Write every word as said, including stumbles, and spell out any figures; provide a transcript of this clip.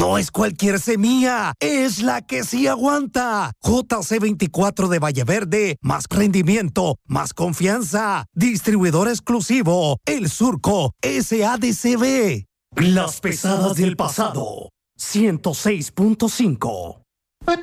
No es cualquier semilla, es la que sí aguanta. J C veinticuatro de Valle Verde, más rendimiento, más confianza. Distribuidor exclusivo, El Surco, S A D C B. Las pesadas del pasado, ciento seis punto cinco.